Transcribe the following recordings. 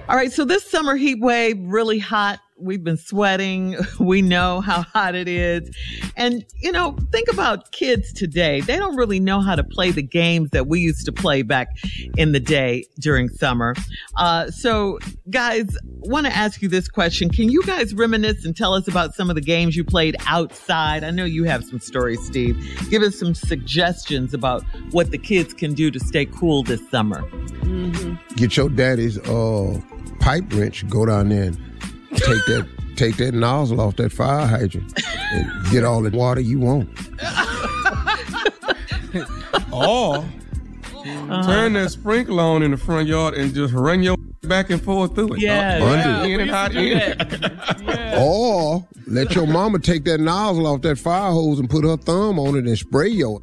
All right, so this summer heat wave, really hot. We've been sweating. We know how hot it is. And, think about kids today. They don't really know how to play the games that we used to play back in the day during summer. So, guys, want to ask you this question. Can you guys reminisce and tell us about some of the games you played outside? I know you have some stories, Steve. Give us some suggestions about what the kids can do to stay cool this summer. Mm-hmm. Get your daddy's pipe wrench, go down there and take that nozzle off that fire hydrant and get all the water you want. Or turn that sprinkler on in the front yard and just run your back and forth through it. Yeah. In and out in. Yeah. Or let your mama take that nozzle off that fire hose and put her thumb on it and spray your.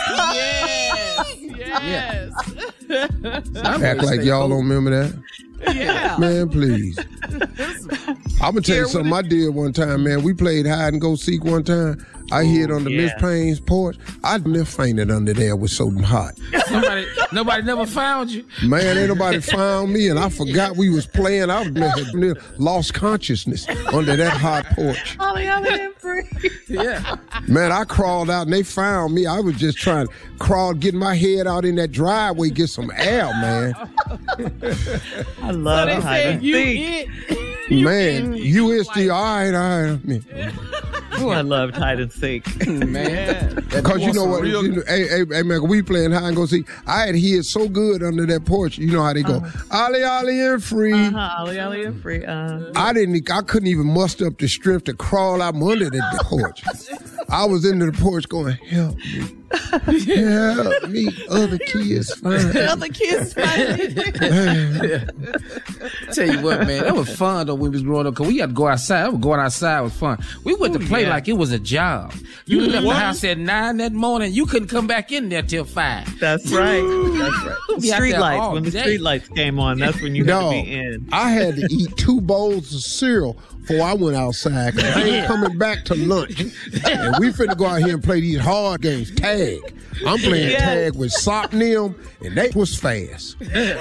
Yes. Act like y'all don't remember that. Yeah. Man, please. I'm going to tell you something I did one time, man. We played hide and go seek one time. I hid under Miss Payne's porch. I never fainted under there. It was so hot. Nobody never found you. Man, ain't nobody found me, and I forgot we was playing. I was lost consciousness under that hot porch. Holly and Free. Yeah. Man, I crawled out, and they found me. I was just trying to crawl, get my head out in that driveway, get some air, man. I love So they said Man, you is the all right. Oh, I loved hide and seek. Man. Because you know what? Hey, man, we playing hide and go seek. I had hid so good under that porch. You know how they go, Ollie and Free. Ollie and Free. I couldn't even muster up the strength to crawl out from under the porch. I was into the porch going, help me. Help me. Other kids find me. Other kids find me. Tell you what, man, that was fun though when we was growing up, because we had to go outside. Going outside was fun. We went to play like it was a job. You left the house at 9 that morning, you couldn't come back in there till 5. That's right. Street lights. When the street lights came on, that's when you had to be in. I had to eat 2 bowls of cereal before I went outside, because I ain't coming back to lunch. And we finna go out here and play these hard games. Tag. I'm playing tag with Sock and them, and they was fast.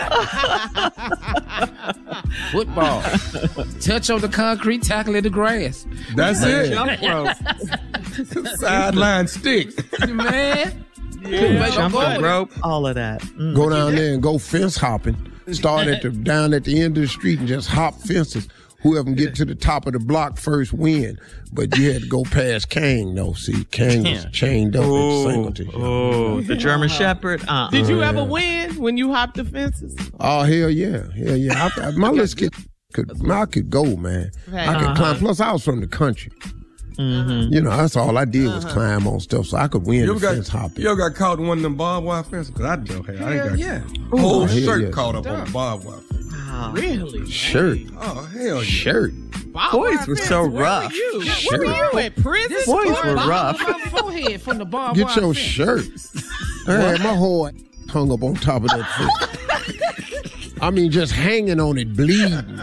Football. Touch on the concrete, tackle in the grass. That's it. Jump rope. Sideline stick. Man. Jump rope, all of that. Go down there and go fence hopping. Start down at the end of the street and just hop fences. Whoever can get to the top of the block first win. But you had to go past Kang, though. See, Kang was chained up at Singleton. Oh, the German Shepherd. Did you ever win when you hopped the fences? Oh, hell yeah. My little kid I could go, man. I could climb. Plus, I was from the country. Mm-hmm. That's all I did was climb on stuff, so I could win the fence hopping. You ever got caught in one of them barbed wire fences? Because I don't have. I ain't got whole shirt caught up on the barbed wire fence. Really? Shirt. Oh, hell yeah. Shirt. Boys were so rough. Where were you at prison? Boys were rough. Forehead from the barbed Get wire your fence. shirt. Hey, my whole hung up on top of that fence. I mean, just hanging on it, bleeding.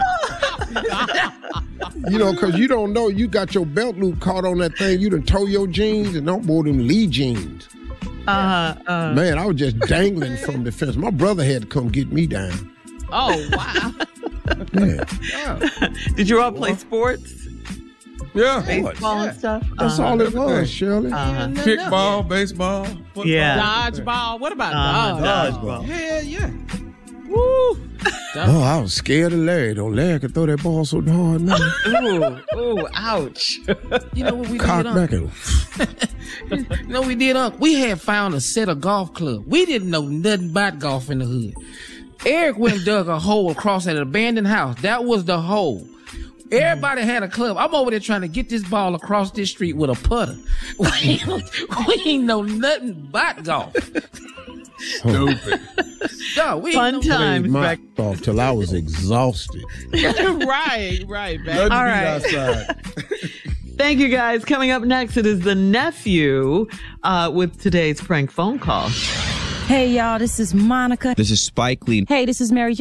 Because you don't know. You got your belt loop caught on that thing. You done tore your jeans and don't wear them Lee jeans. Man, I was just dangling from the fence. My brother had to come get me down. Oh, wow. Yeah. Did you all play sports? Yeah. Baseball and stuff? That's all it was, Shirley. Kickball, baseball, football. Yeah. Dodgeball. What about dodgeball? Hell yeah. Woo. Oh, I was scared of Larry. Though Larry could throw that ball so hard, man. Ooh, ouch. You know what we Cock did, back You know what we did, We had found a set of golf clubs. We didn't know nothing about golf in the hood. Eric went and dug a hole across at an abandoned house. That was the hole. Everybody had a club. I'm over there trying to get this ball across this street with a putter. We ain't know nothing about golf. Stupid. No, we Fun times back off till I was exhausted. Right. Back. All right. Thank you, guys. Coming up next, it is the nephew with today's prank phone call. Hey, y'all, this is Monica. This is Spike Lee. Hey, this is Mary